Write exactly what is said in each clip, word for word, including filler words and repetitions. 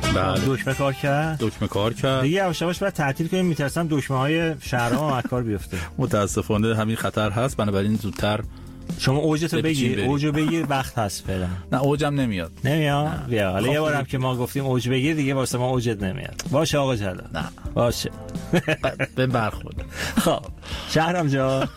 بله. دکمه کار کرد دکمه کار کرد دیگه. یواش یواش بعد تعطیل کنیم، میترسم دکمه های شهرام هم کار بیفته. متاسفانه همین خطر هست، بنابراین زودتر شما اوجتو بگیر، اوجو بگیر، وقت هست فعلا. نه اوجم نمیاد. نمیاد. بیا حالا یه بارم که ما گفتیم اوج بگیر دیگه واسه ما اوجت نمیاد. باشه آقا جلال. نه باشه. به برخورد. خب شهرام جان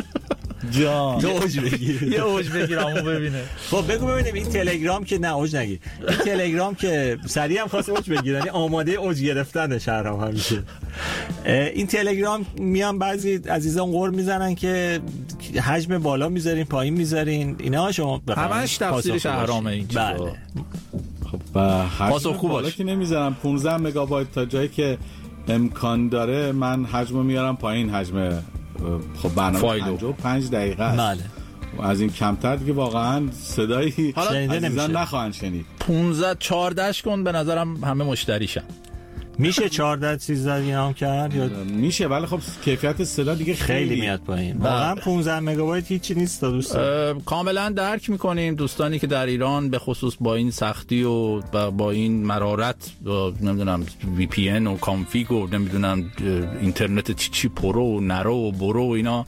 جان تو اوج بگیر. یه اوج بگیرامو ببینه. خب بگو ببینیم این تلگرام که نه اوج نگیر. این تلگرام که سریع هم خواست اوج بگیره، یعنی آماده اوج گرفتن شهرام همیشه. این تلگرام میان بعضی عزیزان قور میزنن که حجم بالا میذارین پایین میذارین، اینا شما همش تفسیر شهرامه این چیزا. بله. خب حجم بالا که نمیذارم، پانزده مگابایت تا جایی که امکان داره من حجمو میارم پایین. حجم خب برنامه پنجاه و پنج دقیقه است. بله. از این کمتر دیگه واقعا صدایی عزیزان نخواهند شنید. پانزده چهارده کن به نظرم همه مشتریشن. میشه چهارده سیزده اینام کرد یا میشه، ولی خب کیفیت صدا دیگه خیلی, خیلی میاد پایین. واقعا پانزده مگابایت هیچی نیست دوستان. کاملا درک میکنیم دوستانی که در ایران به خصوص با این سختی و با این مرارت نمیدونم وی پی ان و کانفیگ و نمیدونم اینترنت چی چی پرو و نرو و برو و اینا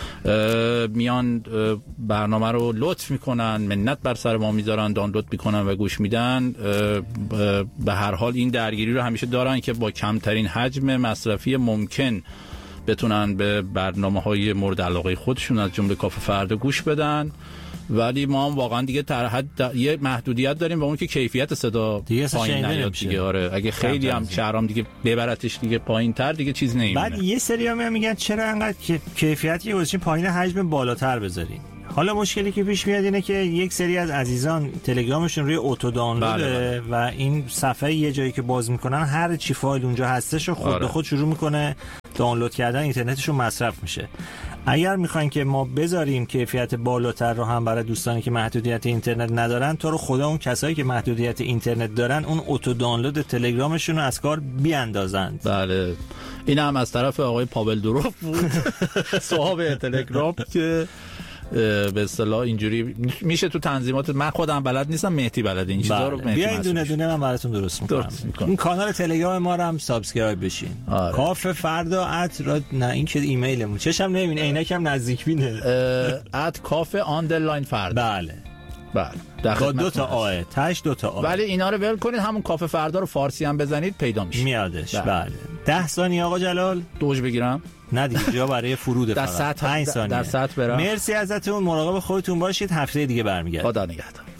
میان برنامه رو لطف میکنن، منت بر سر ما میذارن، دانلود میکنن و گوش میدن. به هر حال این درگیری رو همیشه دارن که با کمترین حجم مصرفی ممکن بتونن به برنامه‌های مورد علاقه خودشون از جمله کافه فردا گوش بدن. ولی ما هم واقعا دیگه در حد یه محدودیت داریم با اون که کیفیت صدا پایین نیاد دیگه. آره اگه خیلی هم شهرام دیگه ببرتش دیگه پایین‌تر دیگه چیز نمیمونه. بعد یه سری‌ها میان میگن چرا انقدر کیفیتی گذاشتین پایین، حجم بالاتر بذارین. حالا مشکلی که پیش میاد اینه که یک سری از عزیزان تلگرامشون روی اوتو دانلوده و این صفحه یه جایی که باز میکنن هر چی فایل اونجا هستش و خود آره. به خود شروع میکنه دانلود کردن، اینترنتشون مصرف میشه. اگر میخواین که ما بذاریم کیفیت بالاتر رو هم برای دوستانی که محدودیت اینترنت ندارن، تو رو خدا اون کسایی که محدودیت اینترنت دارن اون اوتو دانلود تلگرامشون رو از کار بیاندازند. بله این هم از طرف آقای پاول دروف بود صاحب تلگرام که به اصطلاح اینجوری میشه تو تنظیمات. من خودم بلد نیستم، مهدی بلد این چیزا رو. مهدی بیاین دونه دونه من براتون درست میکنم. این کانال تلگرام ما رو هم سابسکرایب بشین. آره. کافه فردا ات را نه این که ایمیلمون چشم نمیبین عینکم نزدیک بینه ات کافه آندرلاین فردا. بله بله با دو تا آه تاش دو تا آه. ولی اینا رو ول کنید، همون کافه فردا رو فارسی هم بزنید پیدا میشه میادش. بله, بله. ده ثانیه آقا جلال دوج بگیرم. نه دیگه جا برای فرود در فقط پنج ثانیه. در سطح برم. مرسی ازتون، مراقب خودتون باشید، هفته دیگه برمیگردیم. خدا نگهدار.